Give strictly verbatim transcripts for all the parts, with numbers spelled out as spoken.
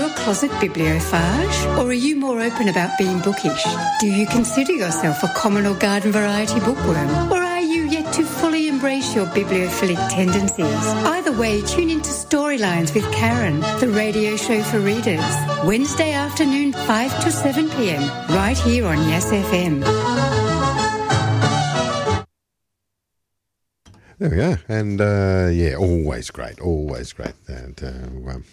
a closet bibliophage? Or are you more open about being bookish? Do you consider yourself a common or garden variety bookworm? Or are you yet to fully embrace your bibliophilic tendencies? Either way, tune into Storylines with Karen, the radio show for readers. Wednesday afternoon, five to seven p m, right here on Yes F M. There we go. And, uh, yeah, always great, always great. And, uh, um,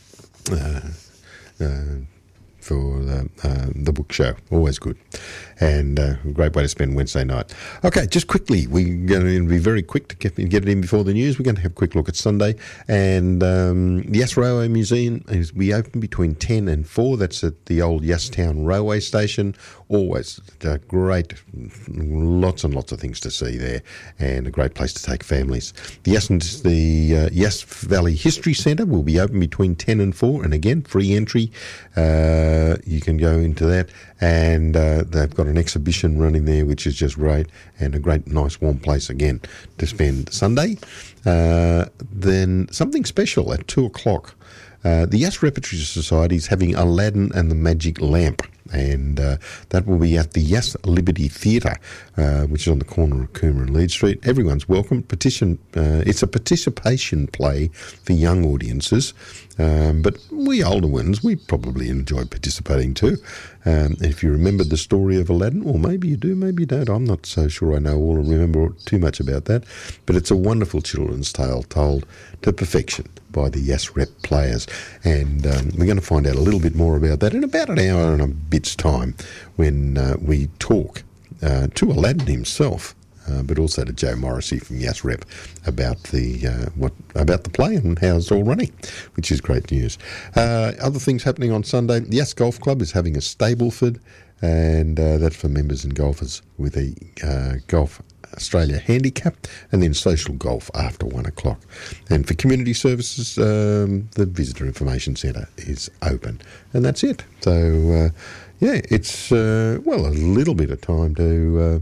uh, uh, for the, uh, the book show. Always good. And uh, a great way to spend Wednesday night. Okay, just quickly, we're going to be very quick to get, get it in before the news. We're going to have a quick look at Sunday. And um, the Yass Railway Museum is we open between ten and four. That's at the old Yasstown Railway Station. Always a great, lots and lots of things to see there, and a great place to take families. The Yass, the uh, Yass Valley History Centre will be open between ten and four, and again, free entry. Uh, you can go into that, and uh, they've got an exhibition running there, which is just great, and a great, nice, warm place again to spend Sunday. Uh, then something special at two o'clock. Uh, the Yass Repertory Society is having Aladdin and the Magic Lamp, and uh, that will be at the Yass Liberty Theatre, uh, which is on the corner of Coomera and Leeds Street. Everyone's welcome. Petition. Uh, it's a participation play for young audiences, um, but we older ones, we probably enjoy participating too. Um, if you remember the story of Aladdin, or maybe you do, maybe you don't, I'm not so sure I know all or remember too much about that, but it's a wonderful children's tale told to perfection by the Yass Rep players, and um, we're going to find out a little bit more about that in about an hour and a bit's time when uh, we talk uh, to Aladdin himself, uh, but also to Joe Morrissey from Yass Rep about the uh, what about the play and how it's all running, which is great news. Uh, other things happening on Sunday: the Yass Golf Club is having a Stableford, and uh, that's for members and golfers with a uh, golf Australia handicap, and then social golf after one o'clock. And for community services, um, the Visitor Information Centre is open, and that's it. So, uh, yeah, it's uh, well a little bit of time to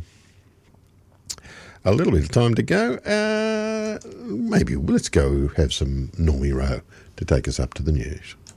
uh, a little bit of time to go. Uh, maybe let's go have some Normie Rowe to take us up to the news.